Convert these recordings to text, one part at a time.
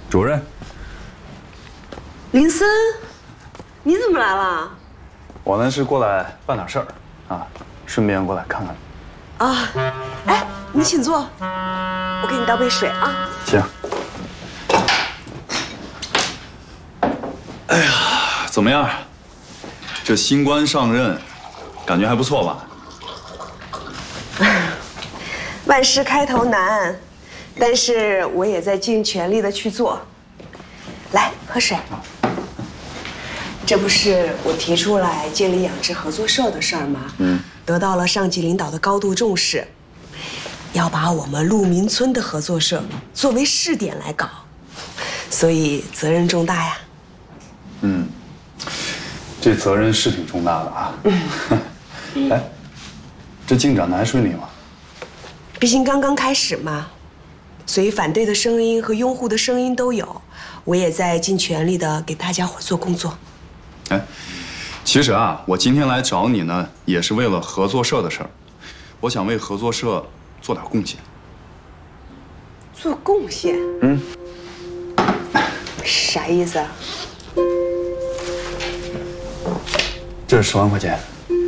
主任， 林森，你怎么来了？ 我呢是过来办点事儿啊，顺便过来看看。 啊，哎，你请坐，我给你倒杯水啊。 行。哎呀，怎么样？这新官上任，感觉还不错吧？ 万事开头难，但是我也在尽全力的去做。来，喝水。这不是我提出来建立养殖合作社的事儿吗？得到了上级领导的高度重视，要把我们鹿鸣村的合作社作为试点来搞，所以责任重大呀。 这责任是挺重大的啊。哎，这进展的还顺利吗？ 毕竟刚刚开始嘛，所以反对的声音和拥护的声音都有，我也在尽全力的给大家伙做工作。 哎，其实啊，我今天来找你呢，也是为了合作社的事儿。我想为合作社做点贡献。 做贡献？啥意思啊？ 这是10万块钱。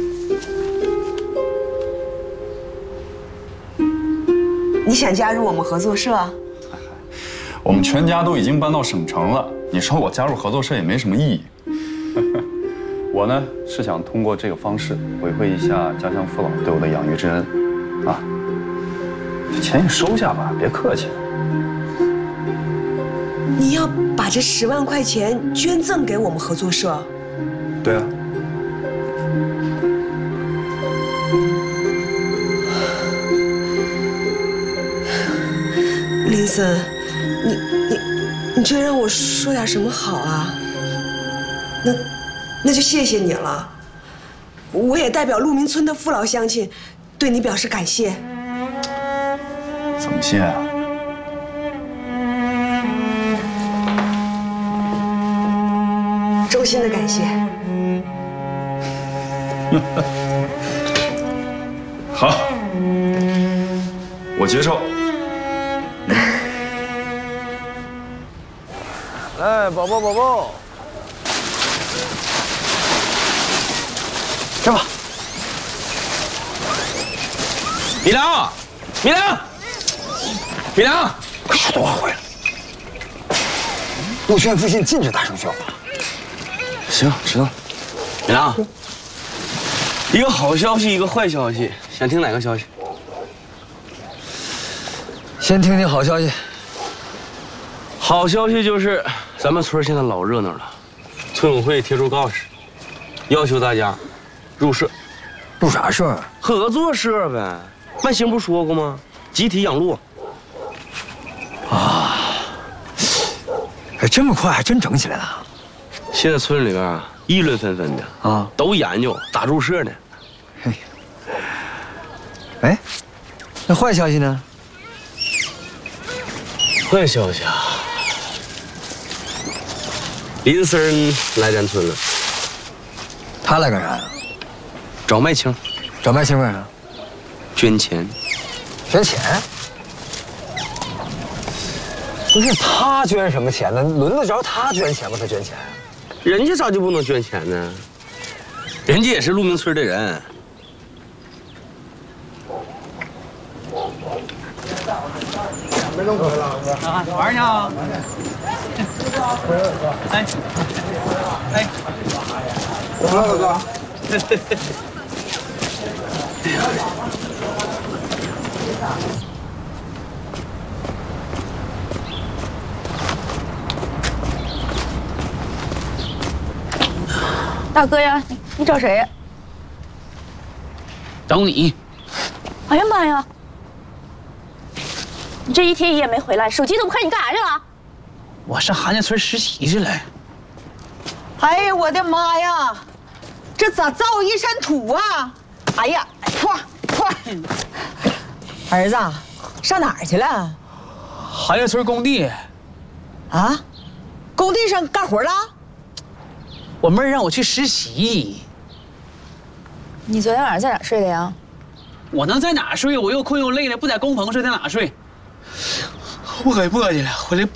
你想加入我们合作社？ 我们全家都已经搬到省城了，你说我加入合作社也没什么意义。我呢是想通过这个方式回馈一下家乡父老对我的养育之恩，啊，这钱你收下吧，别客气。 你要把这10万块钱捐赠给我们合作社？ 对啊。 林森，你这让我说点什么好啊？那就谢谢你了。我也代表鹿鸣村的父老乡亲，对你表示感谢。 怎么谢啊？ 衷心的感谢。 好，我接受。 来，宝宝，吃吧。米良，快10多万回来。鹿泉附近禁止大声喧哗。 行，知道了。米良，一个好消息，一个坏消息，想听哪个消息？ 先听听好消息。 好消息就是咱们村现在老热闹了，村委会贴出告示，要求大家入社。 入啥社啊？ 合作社呗。万兴不说过吗？集体养鹿。 啊！哎，这么快还真整起来了。 现在村里边啊，议论纷纷的啊，都研究咋入社呢。 嘿，哎，那坏消息呢？ 坏消息啊！林森来咱村了。 他来干啥呀？ 找麦青。 找麦青干啥？ 捐钱。 捐钱？不是他捐什么钱呢？轮得着他捐钱吗？他捐钱？ 人家咋就不能捐钱呢？人家也是鹿鸣村的人。 玩呢？哎， 怎么了，哥？ 大哥呀，你找谁呀？ 找你。 哎呀妈呀！你这一天一夜没回来，手机都不看，你干啥去了？ 我上韩家村实习去了。 哎呀，我的妈呀！这咋造一身土啊？哎呀，唰！儿子，上哪儿去了？ 韩家村工地。 啊？工地上干活了？ 我妹让我去实习。 你昨天晚上在哪儿睡的呀？ 我能在哪儿睡？我又困又累的，不在工棚睡，在哪儿睡？我可磨叽了，回来